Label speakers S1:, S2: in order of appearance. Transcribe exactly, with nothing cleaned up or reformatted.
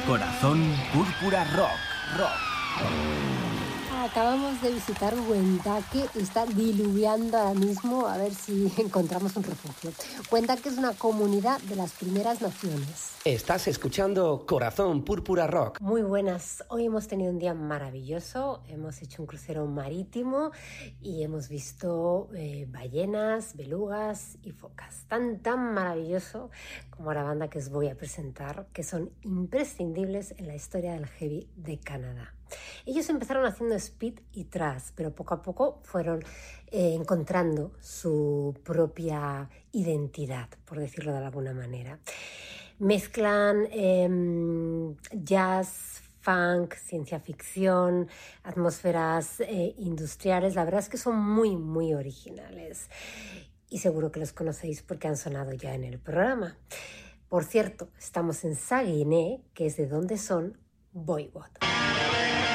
S1: Corazón Púrpura Rock, rock.
S2: Acabamos de visitar Wendake y está diluviando ahora mismo, a ver si encontramos un refugio. Wendake es una comunidad de las primeras naciones.
S3: Estás escuchando Corazón Púrpura Rock.
S2: Muy buenas, hoy hemos tenido un día maravilloso, hemos hecho un crucero marítimo y hemos visto eh, ballenas, belugas y focas. Tan, tan maravilloso como la banda que os voy a presentar, que son imprescindibles en la historia del heavy de Canadá. Ellos empezaron haciendo speed y thrash, pero poco a poco fueron eh, encontrando su propia identidad, por decirlo de alguna manera. Mezclan eh, jazz, funk, ciencia ficción, atmósferas eh, industriales. La verdad es que son muy, muy originales. Y seguro que los conocéis porque han sonado ya en el programa. Por cierto, estamos en Saguenay, que es de donde son Voivod.